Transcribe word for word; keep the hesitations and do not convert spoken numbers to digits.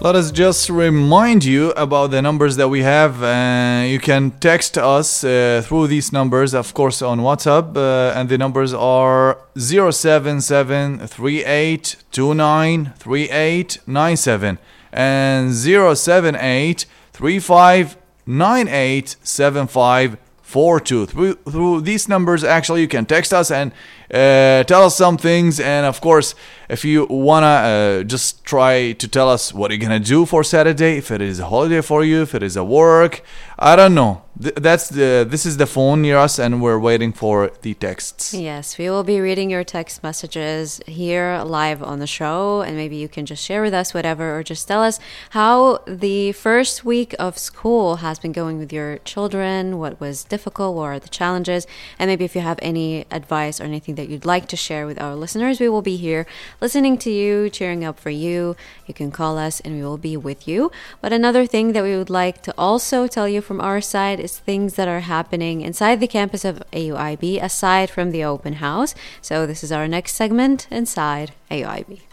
Let us just remind you about the numbers that we have. Uh, you can text us uh, through these numbers, of course, on WhatsApp. Uh, and the numbers are zero seven seven three eight two nine three eight nine seven and zero seven eight three five nine eight seven five four two. Through, through these numbers, actually, you can text us and uh, tell us some things. And of course, if you wanna uh, just try to tell us what you're gonna do for Saturday, if it is a holiday for you, if it is a work, I don't know. Th- that's the this is the phone near us, and we're waiting for the texts. Yes, we will be reading your text messages here live on the show, and maybe you can just share with us whatever, or just tell us how the first week of school has been going with your children, what was difficult, what are the challenges, and maybe if you have any advice or anything that you'd like to share with our listeners, we will be here listening to you, cheering up for you. You can call us and we will be with you. But another thing that we would like to also tell you from our side is things that are happening inside the campus of A U I B aside from the open house. So this is our next segment, Inside A U I B.